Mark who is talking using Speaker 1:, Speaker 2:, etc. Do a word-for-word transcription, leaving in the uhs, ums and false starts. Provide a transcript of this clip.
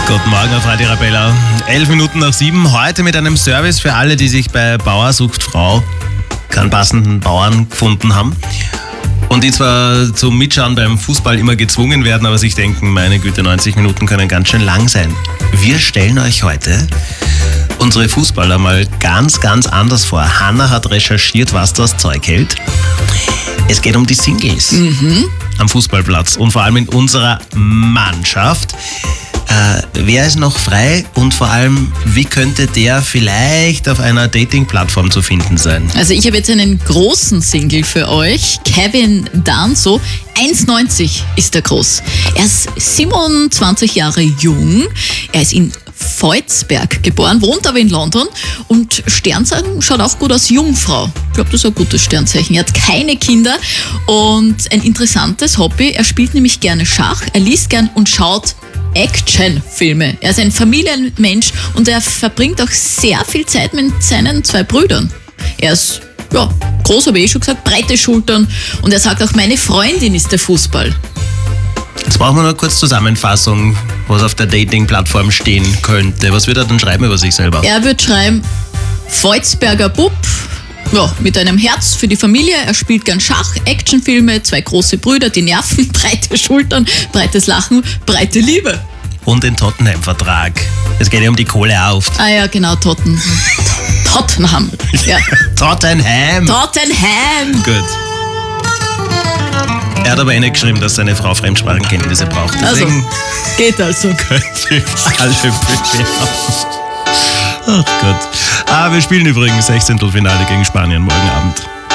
Speaker 1: Guten Morgen auf Radio Arabella. Elf Minuten nach sieben. Heute mit einem Service für alle, die sich bei Bauer sucht Frau keinen passenden Bauern gefunden haben. Und die zwar zum Mitschauen beim Fußball immer gezwungen werden, aber sich denken, meine Güte, neunzig Minuten können ganz schön lang sein. Wir stellen euch heute unsere Fußballer mal ganz, ganz anders vor. Hanna hat recherchiert, was das Zeug hält. Es geht um die Singles mhm. am Fußballplatz und vor allem in unserer Mannschaft. Äh, wer ist noch frei und vor allem, wie könnte der vielleicht auf einer Dating-Plattform zu finden sein?
Speaker 2: Also ich habe jetzt einen großen Single für euch, Kevin Danso. eins neunzig ist er groß. Er ist siebenundzwanzig Jahre jung. Er ist in Volzberg geboren, wohnt aber in London und Sternzeichen schaut auch gut aus, Jungfrau. Ich glaube, das ist ein gutes Sternzeichen. Er hat keine Kinder und ein interessantes Hobby. Er spielt nämlich gerne Schach, er liest gern und schaut Actionfilme. Er ist ein Familienmensch und er verbringt auch sehr viel Zeit mit seinen zwei Brüdern. Er ist, ja, groß, habe ich eh schon gesagt, breite Schultern und er sagt auch, meine Freundin ist der Fußball.
Speaker 1: Jetzt brauchen wir nur kurz Zusammenfassung, was auf der Dating-Plattform stehen könnte. Was wird er dann schreiben über sich selber?
Speaker 2: Er wird schreiben, Volzberger Bub, ja, mit einem Herz für die Familie. Er spielt gern Schach, Actionfilme, zwei große Brüder, die Nerven, breite Schultern, breites Lachen, breite Liebe.
Speaker 1: Und den Tottenham-Vertrag. Es geht ja um die Kohle auf.
Speaker 2: Ah ja, genau, Totten. Tottenham. Ja.
Speaker 1: Tottenham.
Speaker 2: Tottenham.
Speaker 1: Gut. Er hat aber eh nicht geschrieben, dass seine Frau Fremdsprachenkenntnisse braucht. Deswegen
Speaker 2: also, geht also.
Speaker 1: Könnt ihr alle bewerben. Ach Gott. Ah, wir spielen übrigens sechzehntel Finale gegen Spanien morgen Abend.